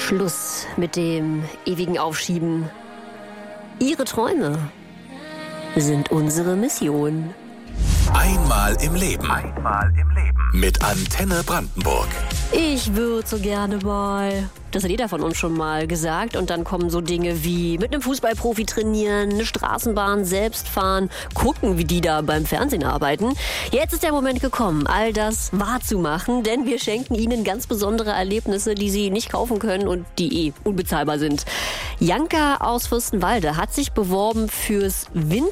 Schluss mit dem ewigen Aufschieben. Ihre Träume sind unsere Mission. Einmal im Leben. Mit Antenne Brandenburg. Ich würde so gerne mal. Das hat jeder von uns schon mal gesagt. Und dann kommen so Dinge wie mit einem Fußballprofi trainieren, eine Straßenbahn selbst fahren, gucken, wie die da beim Fernsehen arbeiten. Jetzt ist der Moment gekommen, all das wahrzumachen, denn wir schenken Ihnen ganz besondere Erlebnisse, die Sie nicht kaufen können und die unbezahlbar sind. Janka aus Fürstenwalde hat sich beworben fürs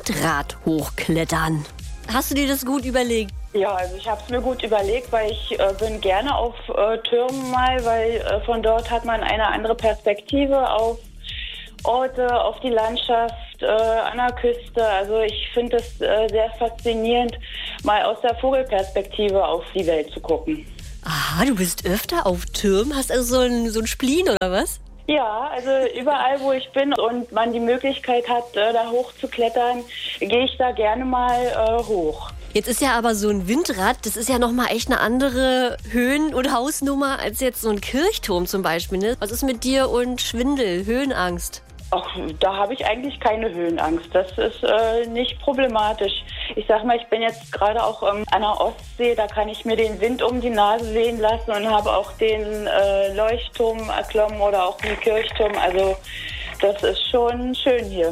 Windradhochklettern. Hast du dir das gut überlegt? Ja, also ich habe es mir gut überlegt, weil ich bin gerne auf Türmen mal, weil von dort hat man eine andere Perspektive auf Orte, auf die Landschaft, an der Küste. Also ich finde es sehr faszinierend, mal aus der Vogelperspektive auf die Welt zu gucken. Aha, du bist öfter auf Türmen? Hast also so ein Spleen oder was? Ja, also überall, wo ich bin und man die Möglichkeit hat, da hoch zu klettern, gehe ich da gerne mal hoch. Jetzt ist ja aber so ein Windrad, das ist ja nochmal echt eine andere Höhen- und Hausnummer als jetzt so ein Kirchturm zum Beispiel. Ne? Was ist mit dir und Schwindel, Höhenangst? Ach, da habe ich eigentlich keine Höhenangst. Das ist nicht problematisch. Ich sag mal, ich bin jetzt gerade auch an der Ostsee, da kann ich mir den Wind um die Nase wehen lassen und habe auch den Leuchtturm erklommen oder auch den Kirchturm. Also das ist schon schön hier.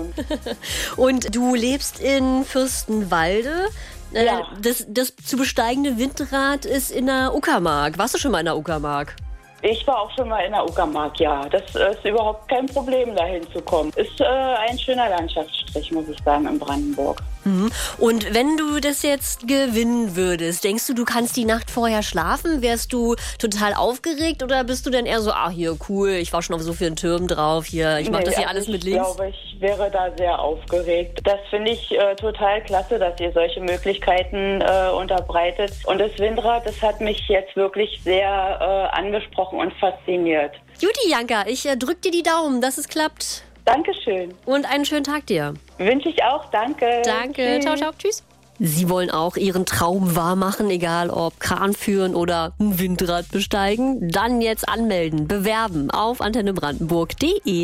Und du lebst in Fürstenwalde. Ja. Das zu besteigende Windrad ist in der Uckermark. Warst du schon mal in der Uckermark? Ich war auch schon mal in der Uckermark, ja. Das ist überhaupt kein Problem, da hinzukommen. Ist ein schöner Landschaftsstrich, muss ich sagen, in Brandenburg. Mhm. Und wenn du das jetzt gewinnen würdest, denkst du, du kannst die Nacht vorher schlafen? Wärst du total aufgeregt oder bist du denn eher so, hier, cool, ich war schon auf so vielen Türmen drauf, hier, ich mache das hier alles mit links? Ich glaube, ich wäre da sehr aufgeregt. Das finde ich total klasse, dass ihr solche Möglichkeiten unterbreitet. Und das Windrad, das hat mich jetzt wirklich sehr angesprochen und fasziniert. Juti, Janka, ich drück dir die Daumen, dass es klappt. Dankeschön. Und einen schönen Tag dir. Wünsche ich auch. Danke. Danke. Tschüss. Ciao, ciao. Tschüss. Sie wollen auch Ihren Traum wahrmachen, egal ob Kran führen oder ein Windrad besteigen? Dann jetzt anmelden, bewerben auf antennebrandenburg.de.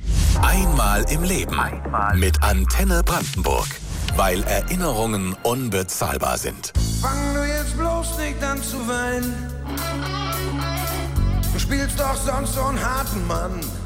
Einmal im Leben. Mit Antenne Brandenburg. Weil Erinnerungen unbezahlbar sind. Fang du jetzt bloß nicht an zu weinen. Du spielst doch sonst so einen harten Mann.